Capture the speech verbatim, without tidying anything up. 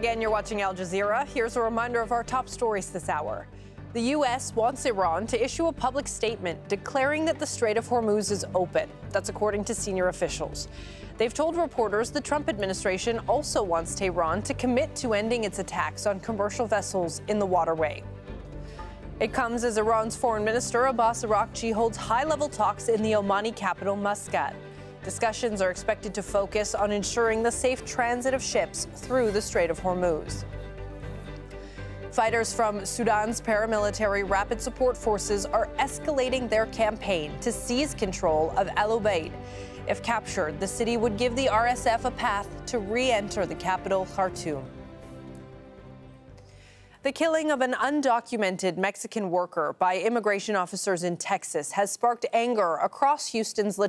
again, you're watching Al Jazeera. Here's a reminder of our top stories this hour. The U S wants Iran to issue a public statement declaring that the Strait of Hormuz is open. That's according to senior officials. They've told reporters the Trump administration also wants Tehran to commit to ending its attacks on commercial vessels in the waterway. It comes as Iran's foreign minister Abbas Araghchi holds high-level talks in the Omani capital Muscat. Discussions are expected to focus on ensuring the safe transit of ships through the Strait of Hormuz. Fighters from Sudan's paramilitary Rapid Support Forces are escalating their campaign to seize control of El Obeid. If captured, the city would give the R S F a path to re-enter the capital, Khartoum. The killing of an undocumented Mexican worker by immigration officers in Texas has sparked anger across Houston's